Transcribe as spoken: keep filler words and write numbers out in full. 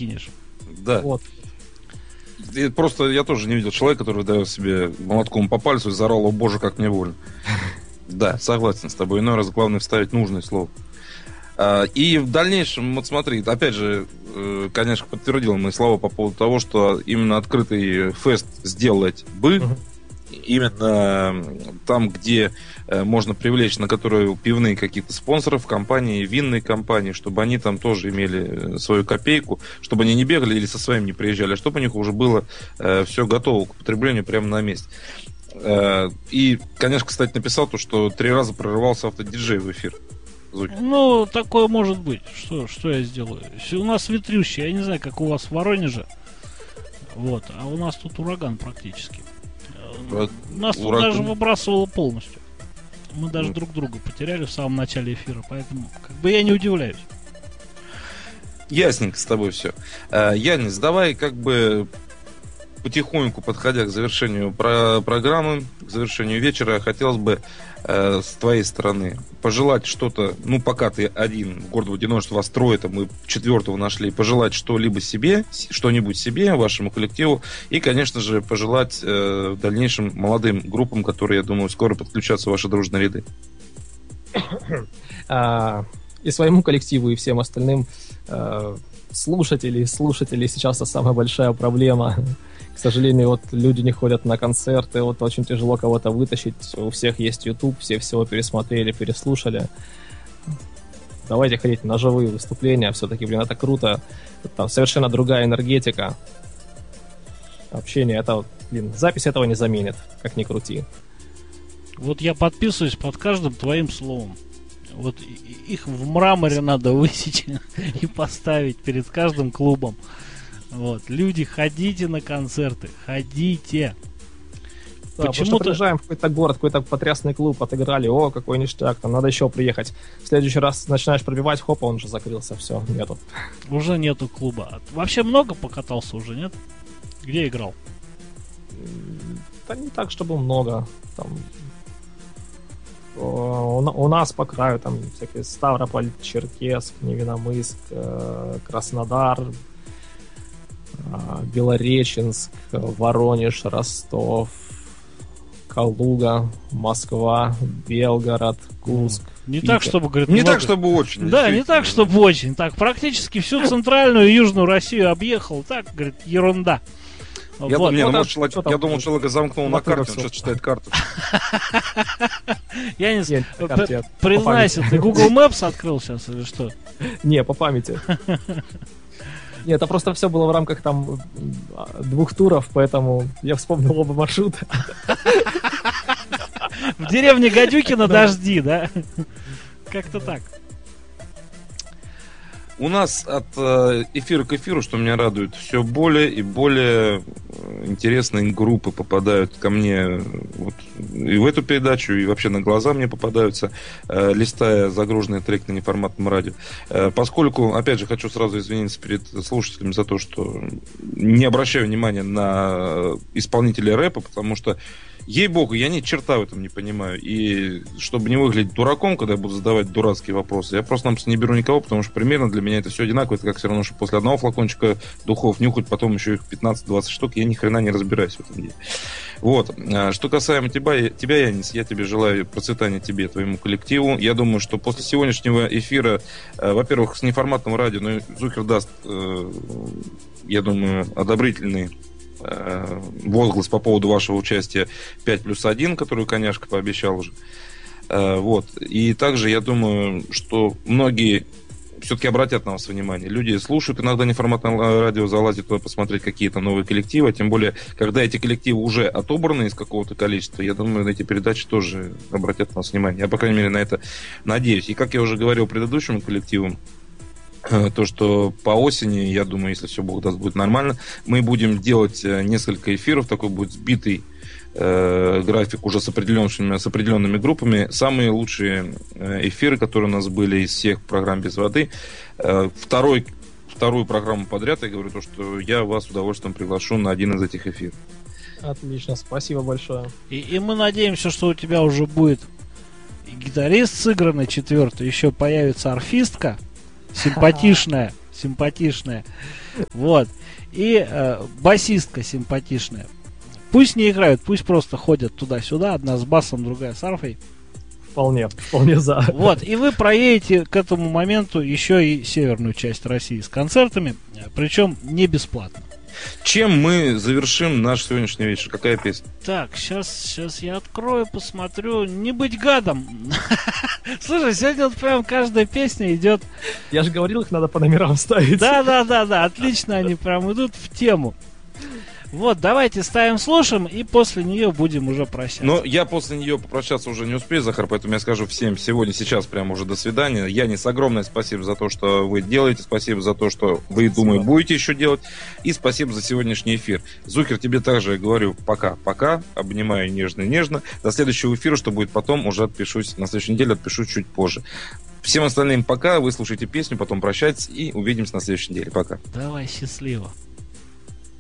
кинешь. Да. Вот. И просто я тоже не видел человека, который дал себе молотком по пальцу и заорал: о боже, как мне больно. Да, согласен с тобой. Иной раз главное вставить нужное слово. И в дальнейшем, вот смотри, опять же, конечно, подтвердил мои слова по поводу того, что именно открытый фест сделать бы, uh-huh. именно там, где можно привлечь, на которые пивные какие-то спонсоров, компании, винные компании, чтобы они там тоже имели свою копейку, чтобы они не бегали или со своим не приезжали, а чтобы у них уже было все готово к употреблению прямо на месте. И, конечно, кстати, написал то, что три раза прорывался автодиджей в эфир. Звучит. Ну, такое может быть. Что, что я сделаю? У нас ветрющий, я не знаю, как у вас в Воронеже. Вот, а у нас тут ураган практически. А, нас тут ураган... даже выбрасывало полностью. Мы даже ну. друг друга потеряли в самом начале эфира, поэтому как бы я не удивляюсь. Ясненько с тобой все. А, Янис, давай как бы потихоньку, подходя к завершению про- программы, к завершению вечера, хотелось бы э, с твоей стороны пожелать что-то, ну, пока ты один в городе одиночества вас трое, там, мы четвертого нашли, пожелать что-либо себе, что-нибудь себе, вашему коллективу, и, конечно же, пожелать э, в дальнейшем молодым группам, которые, я думаю, скоро подключатся в ваши дружные ряды. И своему коллективу, и всем остальным слушателей, слушателей сейчас это самая большая проблема. К сожалению, вот люди не ходят на концерты, вот очень тяжело кого-то вытащить. У всех есть YouTube, все всего пересмотрели, переслушали. Давайте ходить на живые выступления, все-таки, блин, это круто. Там совершенно другая энергетика. Общение, это, блин, запись этого не заменит, как ни крути. Вот я подписываюсь под каждым твоим словом. Вот их в мраморе надо высечь и поставить перед каждым клубом. Вот. Люди, ходите на концерты, ходите. Да, почему-то приезжаем в какой-то город, какой-то потрясный клуб, отыграли, о, какой ништяк, там надо еще приехать. В следующий раз начинаешь пробивать, хопа, он же закрылся, все, нету. Уже нету клуба. Вообще много покатался уже, нет? Где играл? Да не так, чтобы много. Там у нас по краю там всякие Ставрополь, Черкесск, Невиномысск, Краснодар, Белореченск, Воронеж, Ростов, Калуга, Москва, Белгород, Курск. Не Питер. так, чтобы, говорит, не много... так, чтобы очень. Да, не так, чтобы очень. Так, практически всю центральную и южную Россию объехал. Так, говорит, ерунда. Я, вот. дум, не, вот ну, это, человек, я думал, человек замкнул на карте, он сейчас читает карту. Я не знаю, признайся, ты Google Maps открыл сейчас или что? Не, по памяти. Нет, это просто все было в рамках там двух туров, поэтому я вспомнил оба маршрута. В деревне Гадюкино дожди, да? Как-то так. У нас от э, эфира к эфиру, что меня радует, все более и более интересные группы попадают ко мне вот, и в эту передачу, и вообще на глаза мне попадаются, э, листая загруженный трек на неформатном радио. Э, поскольку, опять же, хочу сразу извиниться перед слушателями за то, что не обращаю внимания на исполнителей рэпа, потому что ей-богу, я ни черта в этом не понимаю. И чтобы не выглядеть дураком, когда я буду задавать дурацкие вопросы, я просто-напросто не беру никого, потому что примерно для меня это все одинаково. Это как все равно, что после одного флакончика духов нюхать, потом еще их пятнадцать-двадцать штук, я ни хрена не разбираюсь в этом деле. Вот. Что касаемо тебя, тебя, Янис, я тебе желаю процветания тебе, твоему коллективу. Я думаю, что после сегодняшнего эфира, во-первых, с неформатным радио, ну, Зукер даст, я думаю, одобрительный возглас по поводу вашего участия пять плюс один, которую Коняшка пообещал уже. Вот. И также я думаю, что многие все-таки обратят на вас внимание. Люди слушают иногда неформатное радио, залазят туда посмотреть какие-то новые коллективы, тем более, когда эти коллективы уже отобраны из какого-то количества, я думаю, на эти передачи тоже обратят на вас внимание. Я, по крайней мере, на это надеюсь. И как я уже говорил предыдущему коллективу, то, что по осени, я думаю, если все Бог даст, будет нормально, мы будем делать несколько эфиров, такой будет сбитый э, график уже с определенными, с определенными группами. Самые лучшие эфиры, которые у нас были из всех программ «Без воды». Э, второй, вторую программу подряд я говорю, то, что я вас с удовольствием приглашу на один из этих эфиров. Отлично, спасибо большое. И, и мы надеемся, что у тебя уже будет и гитарист сыгранный четвертый, еще появится арфистка. Симпатичная, симпатичная. Вот. И э, басистка симпатичная. Пусть не играют, пусть просто ходят туда-сюда, одна с басом, другая с арфой. Вполне, вполне за. Вот, и вы проедете к этому моменту еще и северную часть России с концертами, причем не бесплатно. Чем мы завершим наш сегодняшний вечер? Какая песня? Так, сейчас, сейчас я открою, посмотрю. Не быть гадом. Слушай, сегодня вот прям каждая песня идет. Я же говорил, их надо по номерам ставить. Да, да, да, да, отлично, они прям идут в тему. Вот, давайте ставим, слушаем, и после нее будем уже прощаться. Но я после нее попрощаться уже не успею, Захар, поэтому я скажу всем сегодня, сейчас прямо уже до свидания. Янис, огромное спасибо за то, что вы делаете, спасибо за то, что вы, спасибо. Думаю, будете еще делать, и спасибо за сегодняшний эфир. Зухер, тебе также говорю пока-пока, обнимаю нежно-нежно. До следующего эфира, что будет потом, уже отпишусь, на следующей неделе отпишусь чуть позже. Всем остальным пока, вы слушайте песню, потом прощайтесь, и увидимся на следующей неделе. Пока. Давай, счастливо.